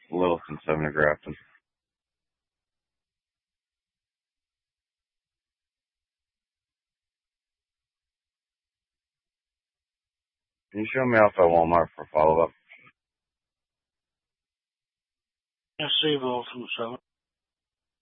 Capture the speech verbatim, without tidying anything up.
Littleton seven to Grafton. Can you show me off at Walmart for follow-up? I see Littleton seven.